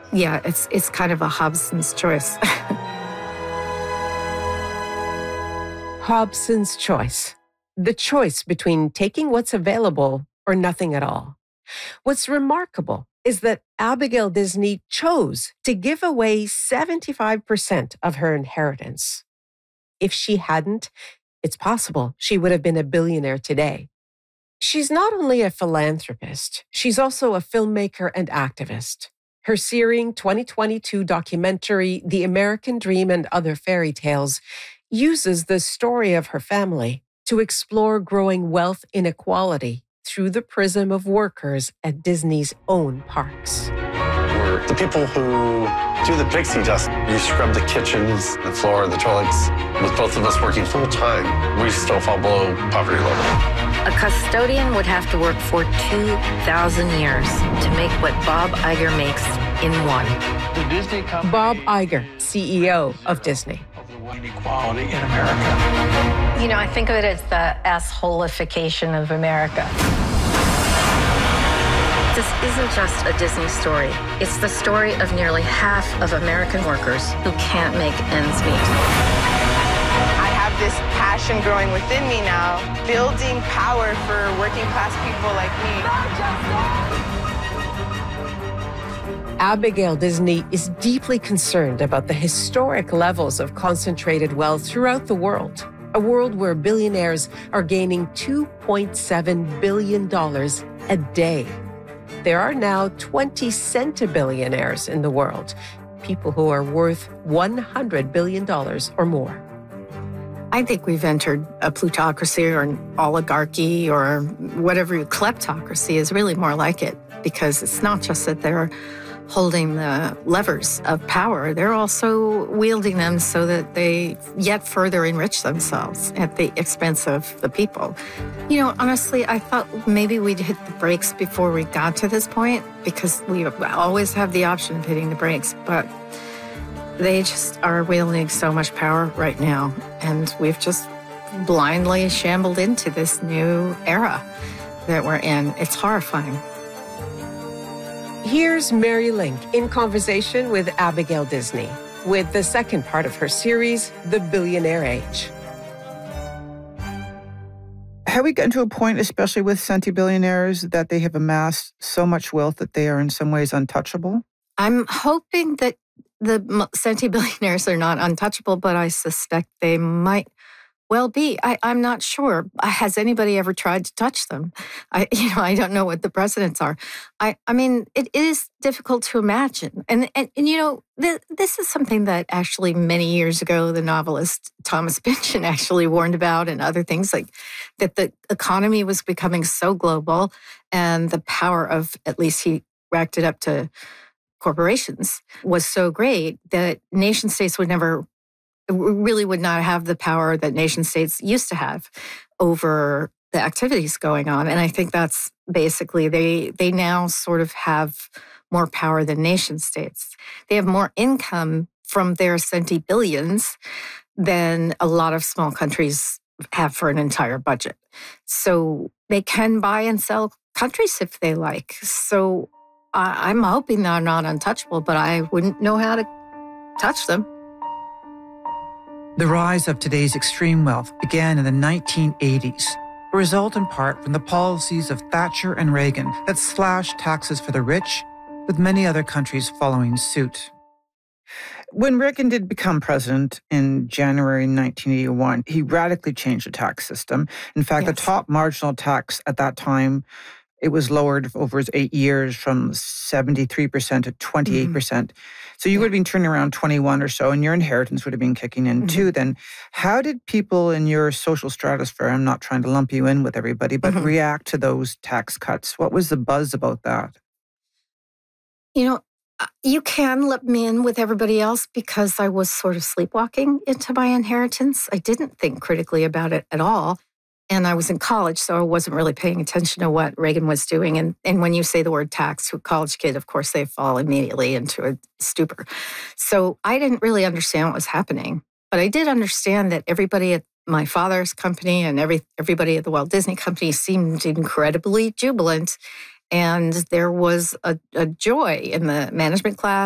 Yeah, it's kind of a Hobson's choice. Hobson's choice. The choice between taking what's available or nothing at all. What's remarkable is that Abigail Disney chose to give away 75% of her inheritance. If she hadn't, it's possible she would have been a billionaire today. She's not only a philanthropist, she's also a filmmaker and activist. Her searing 2022 documentary, The American Dream and Other Fairy Tales, uses the story of her family to explore growing wealth inequality through the prism of workers at Disney's own parks. We're the people who do the pixie dust. You scrub the kitchens, the floor, the toilets. With both of us working full time, we still fall below poverty level. A custodian would have to work for 2,000 years to make what Bob Iger makes in one. Bob Iger, CEO of Disney. Inequality in America. You know, I think of it as the assholification of America. This isn't just a Disney story. It's the story of nearly half of American workers who can't make ends meet. I have this passion growing within me now, building power for working class people like me. Abigail Disney is deeply concerned about the historic levels of concentrated wealth throughout the world, a world where billionaires are gaining $2.7 billion a day. There are now 20 centibillionaires in the world, people who are worth $100 billion or more. I think we've entered a plutocracy or an oligarchy or whatever. Kleptocracy is really more like it, because it's not just that they're holding the levers of power, they're also wielding them so that they yet further enrich themselves at the expense of the people. You know, honestly, I thought maybe we'd hit the brakes before we got to this point, because we always have the option of hitting the brakes, but they just are wielding so much power right now, and we've just blindly shambled into this new era that we're in. It's horrifying. Here's Mary Link in conversation with Abigail Disney, with the second part of her series, The Billionaire Age. Have we gotten to a point, especially with centibillionaires, that they have amassed so much wealth that they are in some ways untouchable? I'm hoping that the centibillionaires are not untouchable, but I suspect they might well be. I'm not sure. Has anybody ever tried to touch them? I don't know what the precedents are. I mean, it is difficult to imagine. And this is something that actually many years ago, the novelist Thomas Pynchon actually warned about, and other things like that the economy was becoming so global, and the power of, at least he racked it up to corporations, was so great that nation states would not have the power that nation states used to have over the activities going on. And I think that's basically, they now sort of have more power than nation states. They have more income from their centibillions than a lot of small countries have for an entire budget. So they can buy and sell countries if they like. So I'm hoping they're not untouchable, but I wouldn't know how to touch them. The rise of today's extreme wealth began in the 1980s, a result in part from the policies of Thatcher and Reagan that slashed taxes for the rich, with many other countries following suit. When Reagan did become president in January 1981, he radically changed the tax system. In fact, Yes. The top marginal tax at that time, it was lowered over his 8 years from 73% to 28%. So you would have been turning around 21 or so, and your inheritance would have been kicking in too then. How did people in your social stratosphere, I'm not trying to lump you in with everybody, but react to those tax cuts? What was the buzz about that? You know, you can let me in with everybody else because I was sort of sleepwalking into my inheritance. I didn't think critically about it at all. And I was in college, so I wasn't really paying attention to what Reagan was doing. And when you say the word tax to a college kid, of course, they fall immediately into a stupor. So I didn't really understand what was happening. But I did understand that everybody at my father's company and everybody at the Walt Disney Company seemed incredibly jubilant. And there was a joy in the management class.